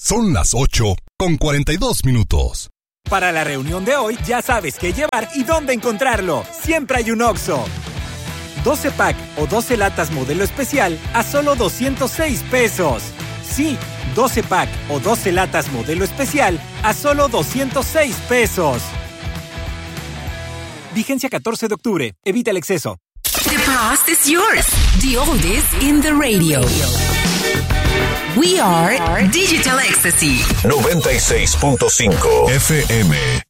Son las 8:42. Para la reunión de hoy, ya sabes qué llevar y dónde encontrarlo. Siempre hay un Oxxo. 12 pack o 12 latas modelo especial a solo 206 pesos. Sí, 12 pack o 12 latas modelo especial a solo 206 pesos. Vigencia 14 de octubre. Evita el exceso. The past is yours. The oldies in the radio. We are Digital Ecstasy. 96.5 FM.